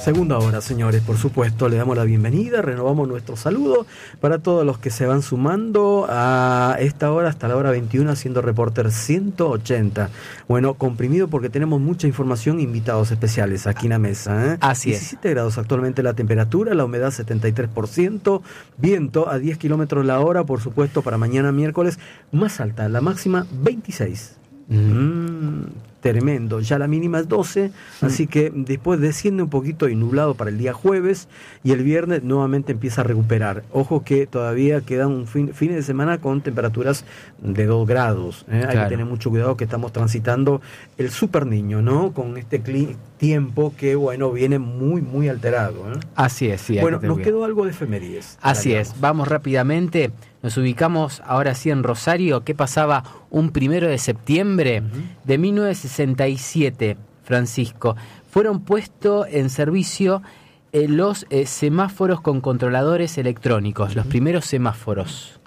Segunda hora, señores, por supuesto, le damos la bienvenida, renovamos nuestro saludo para todos los que se van sumando a esta hora hasta la hora 21 haciendo Reporter 180. Bueno, comprimido porque tenemos mucha información, invitados especiales aquí en la mesa. Así es. 17 grados actualmente la temperatura, la humedad 73%, viento a 10 kilómetros la hora, por supuesto, para mañana miércoles, más alta, la máxima 26. Tremendo, ya la mínima es 12, así que después desciende un poquito y nublado para el día jueves y el viernes nuevamente empieza a recuperar. Ojo que todavía quedan un fin de semana con temperaturas de 2 grados. Claro. Hay que tener mucho cuidado que estamos transitando el super niño, ¿no? Con este tiempo que, bueno, viene muy, muy alterado. Así es, sí. Bueno, nos quedó algo de efemérides. Así es, vamos rápidamente. Nos ubicamos ahora sí en Rosario. ¿Qué pasaba un 1 de septiembre de 1967, Francisco? Fueron puestos en servicio los semáforos con controladores electrónicos, los primeros semáforos.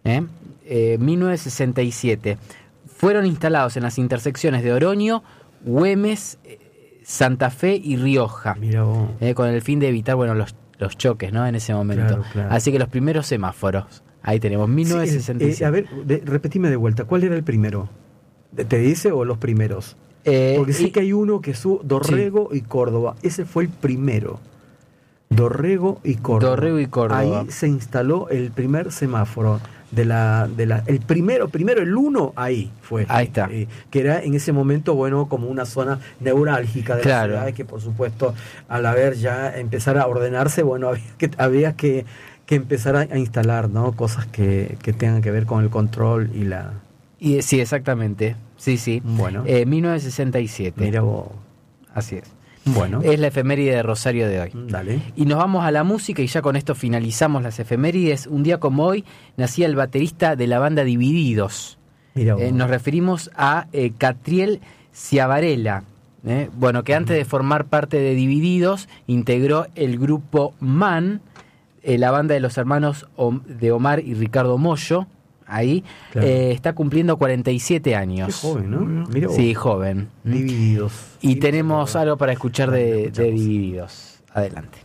1967. Fueron instalados en las intersecciones de Oroño, Güemes, Santa Fe y Rioja. Mira vos. Con el fin de evitar, bueno, los choques, ¿no? En ese momento. Claro. Así que los primeros semáforos. Ahí tenemos, 1967. Sí, a ver, repetime de vuelta, ¿cuál era el primero? ¿Te dice o los primeros? Porque sí que hay uno que es Dorrego y Córdoba. Ese fue el primero. Dorrego y Córdoba. Ahí se instaló el primer semáforo el primero, el 1, ahí fue. Ahí está. Que era en ese momento, bueno, como una zona neurálgica de la ciudad, que por supuesto, al haber ya empezar a ordenarse, bueno, había que empezar a instalar, ¿no? Cosas que tengan que ver con el control y la... Sí, exactamente. Sí. Bueno. 1967. Mira vos. Así es. Bueno. Es la efeméride de Rosario de hoy. Dale. Y nos vamos a la música y ya con esto finalizamos las efemérides. Un día como hoy nacía el baterista de la banda Divididos. Mira vos. Nos referimos a Catriel Ciavarella. Bueno, que antes de formar parte de Divididos integró el grupo MAN, la banda de los hermanos de Omar y Ricardo Mollo, ahí, claro. Está cumpliendo 47 años. Qué joven, ¿no? Mira vos. Sí, joven. Divididos. Y tenemos algo para escuchar de Divididos. Adelante.